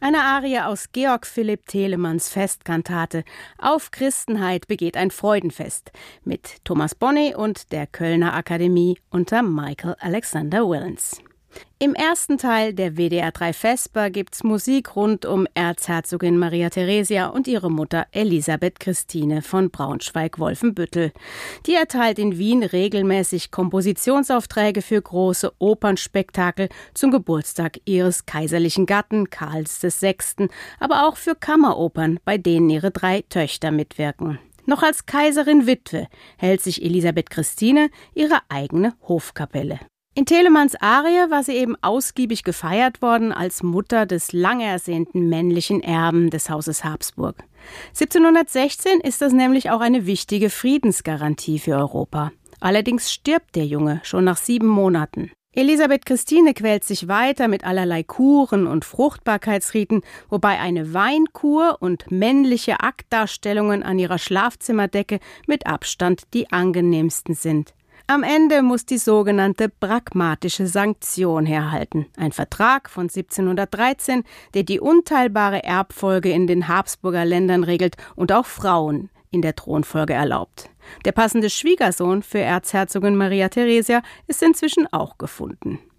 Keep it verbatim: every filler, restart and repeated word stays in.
Eine Arie aus Georg Philipp Telemanns Festkantate Auf Christenheit begeht ein Freudenfest mit Thomas Bonnet und der Kölner Akademie unter Michael Alexander Willens. Im ersten Teil der W D R drei Vesper gibt's Musik rund um Erzherzogin Maria Theresia und ihre Mutter Elisabeth Christine von Braunschweig-Wolfenbüttel. Die erteilt in Wien regelmäßig Kompositionsaufträge für große Opernspektakel zum Geburtstag ihres kaiserlichen Gatten Karls der Sechste, aber auch für Kammeropern, bei denen ihre drei Töchter mitwirken. Noch als Kaiserin Witwe hält sich Elisabeth Christine ihre eigene Hofkapelle. In Telemanns Arie war sie eben ausgiebig gefeiert worden als Mutter des lang ersehnten männlichen Erben des Hauses Habsburg. siebzehnhundertsechzehn ist das nämlich auch eine wichtige Friedensgarantie für Europa. Allerdings stirbt der Junge schon nach sieben Monaten. Elisabeth Christine quält sich weiter mit allerlei Kuren und Fruchtbarkeitsriten, wobei eine Weinkur und männliche Aktdarstellungen an ihrer Schlafzimmerdecke mit Abstand die angenehmsten sind. Am Ende muss die sogenannte pragmatische Sanktion herhalten. Ein Vertrag von siebzehnhundertdreizehn, der die unteilbare Erbfolge in den Habsburger Ländern regelt und auch Frauen in der Thronfolge erlaubt. Der passende Schwiegersohn für Erzherzogin Maria Theresia ist inzwischen auch gefunden.